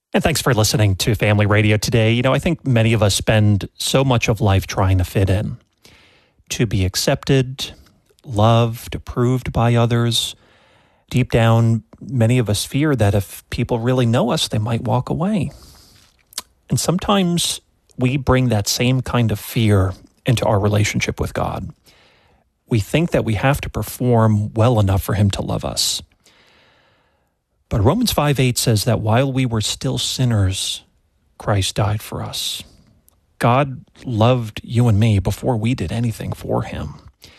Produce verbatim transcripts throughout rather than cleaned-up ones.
And thanks for listening to Family Radio today. You know, I think many of us spend so much of life trying to fit in, to be accepted, loved, approved by others. Deep down, many of us fear that if people really know us, they might walk away. And sometimes we bring that same kind of fear into our relationship with God. We think that we have to perform well enough for Him to love us. But Romans five eight says that while we were still sinners, Christ died for us. God loved you and me before we did anything for Him.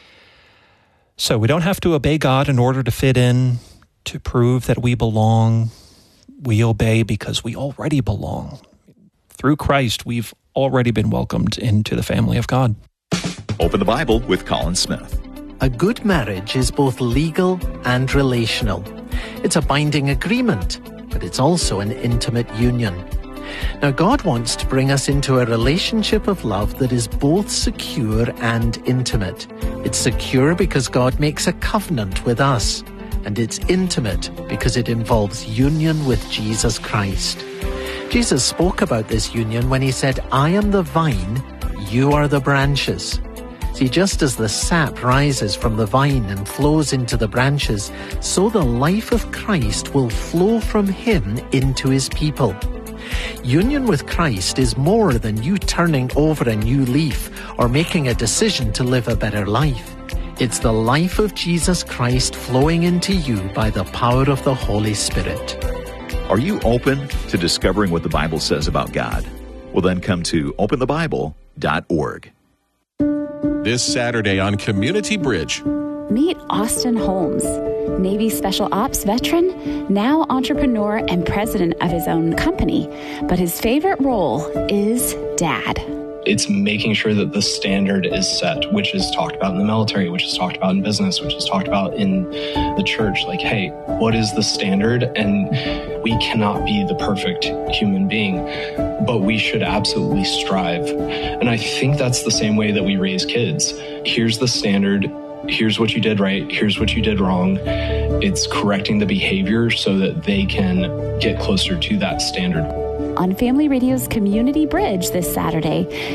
So we don't have to obey God in order to fit in, to prove that we belong. We obey because we already belong. Through Christ, we've already been welcomed into the family of God. Open the Bible with Colin Smith. A good marriage is both legal and relational. It's a binding agreement, but it's also an intimate union. Now, God wants to bring us into a relationship of love that is both secure and intimate. It's secure because God makes a covenant with us, and it's intimate because it involves union with Jesus Christ. Jesus spoke about this union when He said, "I am the vine, you are the branches." See, just as the sap rises from the vine and flows into the branches, so the life of Christ will flow from Him into His people. Union with Christ is more than you turning over a new leaf or making a decision to live a better life. It's the life of Jesus Christ flowing into you by the power of the Holy Spirit. Are you open to discovering what the Bible says about God? Well, then come to open the bible dot org. This Saturday on Community Bridge. Meet Austin Holmes, Navy Special Ops veteran, now entrepreneur and president of his own company. But his favorite role is dad. It's making sure that the standard is set, which is talked about in the military, which is talked about in business, which is talked about in the church. Like, hey, what is the standard? And we cannot be the perfect human being, but we should absolutely strive. And I think that's the same way that we raise kids. Here's the standard. Here's what you did right. Here's what you did wrong. It's correcting the behavior so that they can get closer to that standard. On Family Radio's Community Bridge this Saturday,